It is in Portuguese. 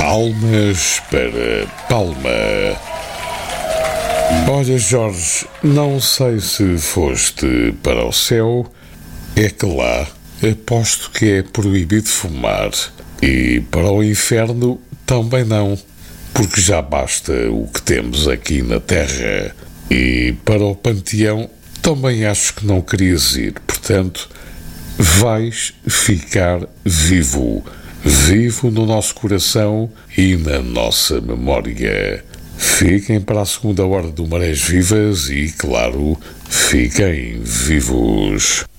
Almas para Palma. Olha, Jorge, não sei se foste para o céu, é que lá aposto que é proibido fumar, e para o inferno também não, porque já basta o que temos aqui na Terra, e para o panteão também acho que não querias ir, portanto, vais ficar vivo no nosso coração e na nossa memória. Fiquem para a segunda hora do Marés Vivas e, claro, fiquem vivos.